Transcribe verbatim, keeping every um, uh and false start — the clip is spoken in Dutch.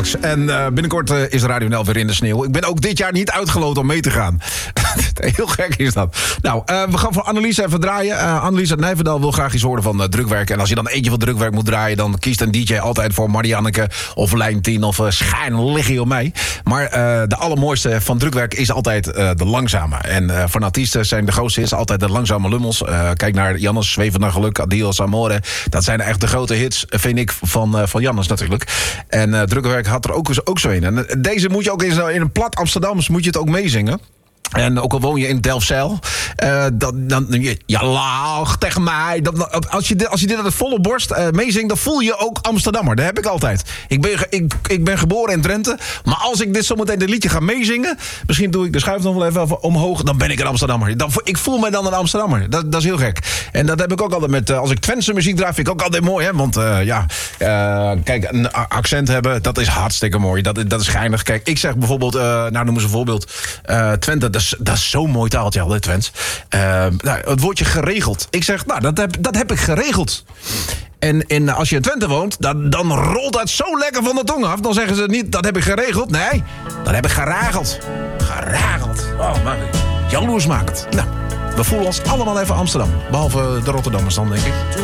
Alex. En uh, binnenkort uh, is Radio N L weer in de sneeuw. Ik ben ook dit jaar niet uitgeloten om mee te gaan. Heel gek is dat. Nou, uh, we gaan voor Annelies even draaien. Uh, Annelies uit Nijverdal wil graag iets horen van uh, drukwerk. En als je dan eentje van drukwerk moet draaien, dan kiest een D J altijd voor Marianneke of Lijn tien of uh, Schijn liggen op mij. Maar uh, de allermooiste van drukwerk is altijd uh, de langzame. En uh, van artiesten zijn de grootste hits altijd de langzame lummels. Uh, kijk naar Jannes, Zweven naar geluk, Adios Amore. Dat zijn echt de grote hits, vind ik, van, uh, van Jannes natuurlijk. En uh, drukwerk had er ook, ook zo een. En deze moet je ook in, in een plat Amsterdams moet je het ook meezingen. En ook al woon je in Delfzijl, uh, dan, dan ja, laag tegen mij. Dan, als, je dit, als je dit uit de volle borst uh, meezingt, dan voel je ook Amsterdammer. Dat heb ik altijd. Ik ben, ik, ik ben geboren in Drenthe, maar als ik dit zometeen dit liedje ga meezingen, misschien doe ik de schuif nog wel even omhoog, dan ben ik een Amsterdammer. Dan, ik voel me dan een Amsterdammer. Dat, dat is heel gek. En dat heb ik ook altijd met, uh, als ik Twentse muziek draai, vind ik ook altijd mooi, hè? Want uh, ja, uh, kijk, een accent hebben, dat is hartstikke mooi. Dat, dat is geinig. Kijk, ik zeg bijvoorbeeld, uh, nou noem eens een voorbeeld, uh, Twente, dat is, dat is zo'n mooi taaltje al, hè, Twents. Uh, nou, het woordje geregeld. Ik zeg, nou, dat heb, dat heb ik geregeld. En, en als je in Twente woont, dan, dan rolt dat zo lekker van de tong af. Dan zeggen ze niet, dat heb ik geregeld. Nee, dat heb ik gerageld. Gerageld. Oh, maar jaloersmakend. Nou, we voelen ons allemaal even Amsterdam. Behalve de Rotterdammers dan, denk ik.